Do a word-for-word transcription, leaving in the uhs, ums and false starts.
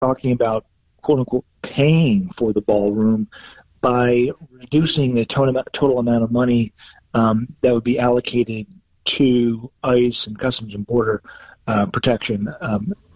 talking about, quote unquote, paying for the ballroom by reducing the total, total amount of money um, that would be allocated to ICE and Customs and Border uh, Protection. Um,